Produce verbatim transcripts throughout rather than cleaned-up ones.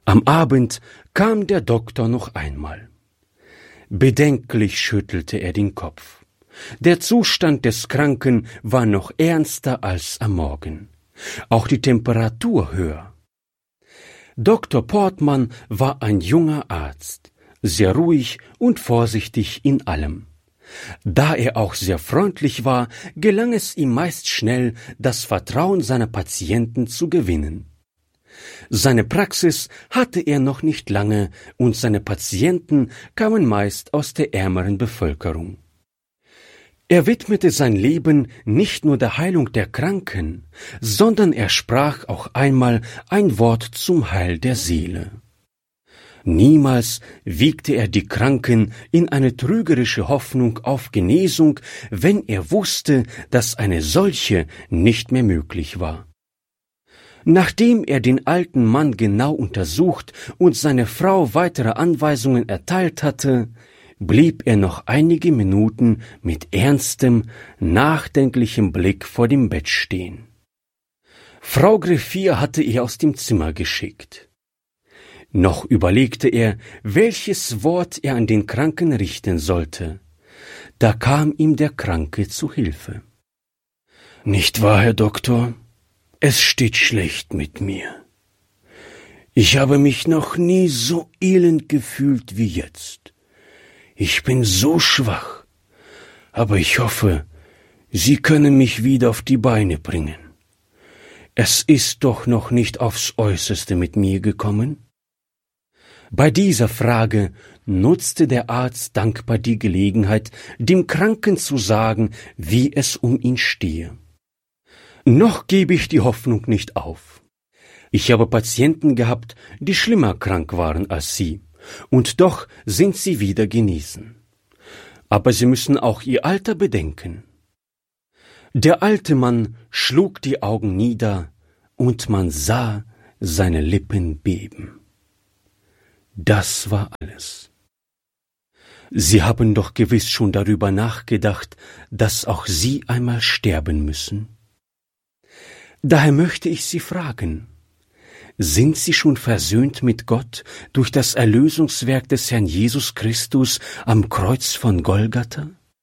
Am Abend kam der Doktor noch einmal. Bedenklich schüttelte er den Kopf. Der Zustand des Kranken war noch ernster als am Morgen. Auch die Temperatur höher. Doktor Portmann war ein junger Arzt, sehr ruhig und vorsichtig in allem. Da er auch sehr freundlich war, gelang es ihm meist schnell, das Vertrauen seiner Patienten zu gewinnen. Seine Praxis hatte er noch nicht lange und seine Patienten kamen meist aus der ärmeren Bevölkerung. Er widmete sein Leben nicht nur der Heilung der Kranken, sondern er sprach auch einmal ein Wort zum Heil der Seele. Niemals wiegte er die Kranken in eine trügerische Hoffnung auf Genesung, wenn er wusste, dass eine solche nicht mehr möglich war. Nachdem er den alten Mann genau untersucht und seine Frau weitere Anweisungen erteilt hatte, blieb er noch einige Minuten mit ernstem, nachdenklichem Blick vor dem Bett stehen. Frau Greffier hatte er aus dem Zimmer geschickt. Noch überlegte er, welches Wort er an den Kranken richten sollte. Da kam ihm der Kranke zu Hilfe. »Nicht wahr, Herr Doktor? Es steht schlecht mit mir. Ich habe mich noch nie so elend gefühlt wie jetzt. Ich bin so schwach, aber ich hoffe, Sie können mich wieder auf die Beine bringen. Es ist doch noch nicht aufs Äußerste mit mir gekommen?« Bei dieser Frage nutzte der Arzt dankbar die Gelegenheit, dem Kranken zu sagen, wie es um ihn stehe. »Noch gebe ich die Hoffnung nicht auf. Ich habe Patienten gehabt, die schlimmer krank waren als Sie, und doch sind sie wieder genesen. Aber Sie müssen auch Ihr Alter bedenken.« Der alte Mann schlug die Augen nieder, und man sah seine Lippen beben. Das war alles. »Sie haben doch gewiss schon darüber nachgedacht, dass auch Sie einmal sterben müssen. Daher möchte ich Sie fragen, sind Sie schon versöhnt mit Gott durch das Erlösungswerk des Herrn Jesus Christus am Kreuz von Golgatha?«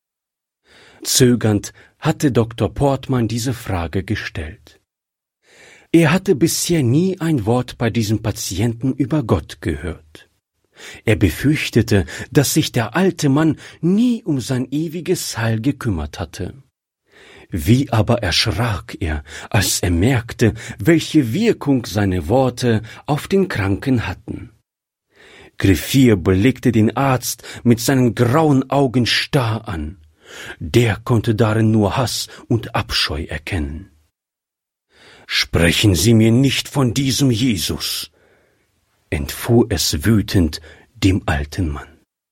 Zögernd hatte Doktor Portmann diese Frage gestellt. Er hatte bisher nie ein Wort bei diesem Patienten über Gott gehört. Er befürchtete, dass sich der alte Mann nie um sein ewiges Heil gekümmert hatte. Wie aber erschrak er, als er merkte, welche Wirkung seine Worte auf den Kranken hatten. Greffier blickte den Arzt mit seinen grauen Augen starr an. Der konnte darin nur Hass und Abscheu erkennen. »Sprechen Sie mir nicht von diesem Jesus«, entfuhr es wütend dem alten Mann.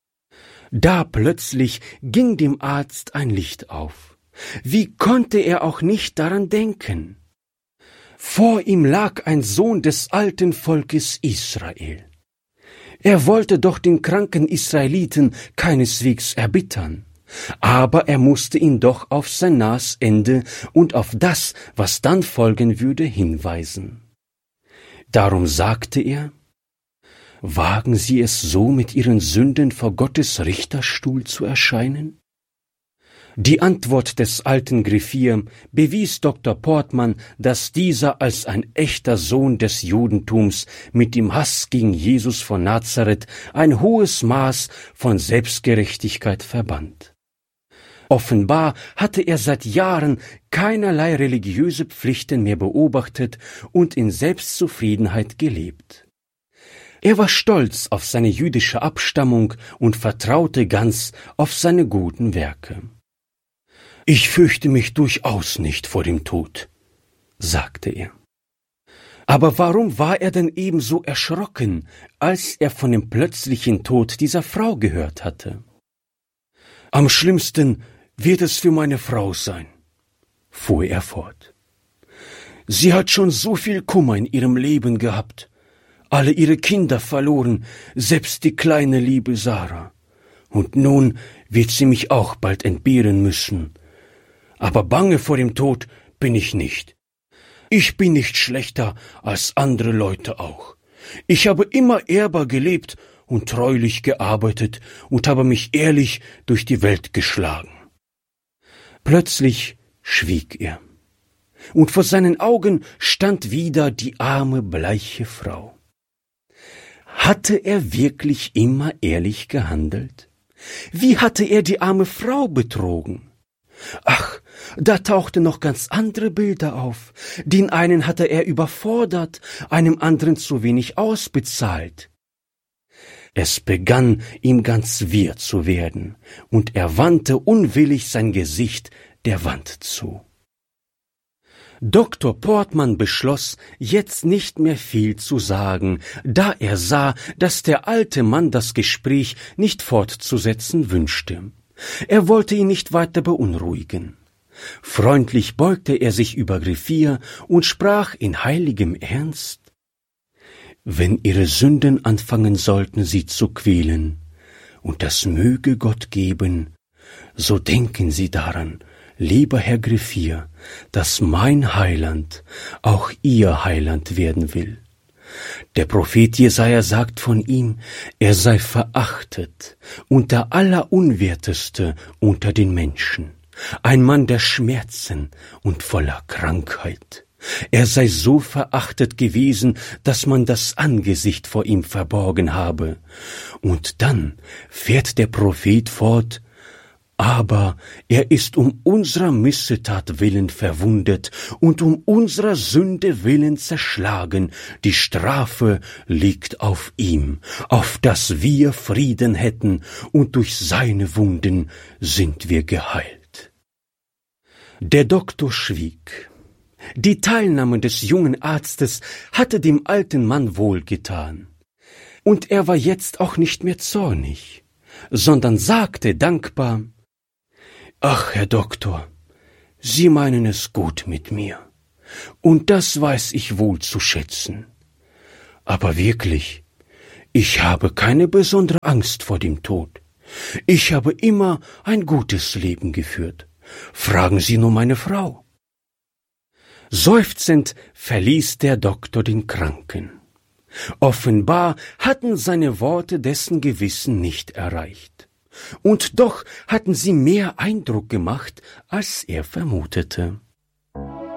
Da plötzlich ging dem Arzt ein Licht auf. Wie konnte er auch nicht daran denken? Vor ihm lag ein Sohn des alten Volkes Israel. Er wollte doch den kranken Israeliten keineswegs erbittern, aber er musste ihn doch auf sein nahes Ende und auf das, was dann folgen würde, hinweisen. Darum sagte er: »Wagen Sie es so, mit Ihren Sünden vor Gottes Richterstuhl zu erscheinen?« Die Antwort des alten Greffier bewies Doktor Portmann, dass dieser als ein echter Sohn des Judentums mit dem Hass gegen Jesus von Nazareth ein hohes Maß von Selbstgerechtigkeit verband. Offenbar hatte er seit Jahren keinerlei religiöse Pflichten mehr beobachtet und in Selbstzufriedenheit gelebt. Er war stolz auf seine jüdische Abstammung und vertraute ganz auf seine guten Werke. »Ich fürchte mich durchaus nicht vor dem Tod«, sagte er. Aber warum war er denn ebenso erschrocken, als er von dem plötzlichen Tod dieser Frau gehört hatte? »Am schlimmsten wird es für meine Frau sein«, fuhr er fort. »Sie hat schon so viel Kummer in ihrem Leben gehabt, alle ihre Kinder verloren, selbst die kleine liebe Sarah. Und nun wird sie mich auch bald entbehren müssen. Aber bange vor dem Tod bin ich nicht. Ich bin nicht schlechter als andere Leute auch. Ich habe immer ehrbar gelebt und treulich gearbeitet und habe mich ehrlich durch die Welt geschlagen. Plötzlich schwieg er, und vor seinen Augen stand wieder die arme, bleiche Frau. Hatte er wirklich immer ehrlich gehandelt? Wie hatte er die arme Frau betrogen? Ach, da tauchten noch ganz andere Bilder auf. Den einen hatte er überfordert, einem anderen zu wenig ausbezahlt. Es begann ihm ganz wirr zu werden, und er wandte unwillig sein Gesicht der Wand zu. Doktor Portmann beschloss, jetzt nicht mehr viel zu sagen, da er sah, dass der alte Mann das Gespräch nicht fortzusetzen wünschte. Er wollte ihn nicht weiter beunruhigen. Freundlich beugte er sich über Griffier und sprach in heiligem Ernst: »Wenn Ihre Sünden anfangen sollten, Sie zu quälen, und das möge Gott geben, so denken Sie daran, lieber Herr Griffier, dass mein Heiland auch Ihr Heiland werden will. Der Prophet Jesaja sagt von ihm, er sei verachtet und der Allerunwerteste unter den Menschen, ein Mann der Schmerzen und voller Krankheit. Er sei so verachtet gewesen, dass man das Angesicht vor ihm verborgen habe. Und dann fährt der Prophet fort: Aber er ist um unserer Missetat willen verwundet und um unserer Sünde willen zerschlagen. Die Strafe liegt auf ihm, auf dass wir Frieden hätten, und durch seine Wunden sind wir geheilt. Der Doktor schwieg. Die Teilnahme des jungen Arztes hatte dem alten Mann wohlgetan. Und er war jetzt auch nicht mehr zornig, sondern sagte dankbar: »Ach, Herr Doktor, Sie meinen es gut mit mir, und das weiß ich wohl zu schätzen. Aber wirklich, ich habe keine besondere Angst vor dem Tod. Ich habe immer ein gutes Leben geführt. Fragen Sie nur meine Frau.« Seufzend verließ der Doktor den Kranken. Offenbar hatten seine Worte dessen Gewissen nicht erreicht. Und doch hatten sie mehr Eindruck gemacht, als er vermutete.